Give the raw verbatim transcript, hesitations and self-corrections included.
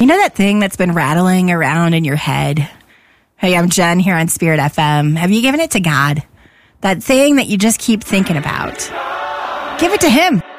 You know that thing that's been rattling around in your head? Hey, I'm Jen here on Spirit F M. Have you given it to God? That thing that you just keep thinking about? Give it to Him.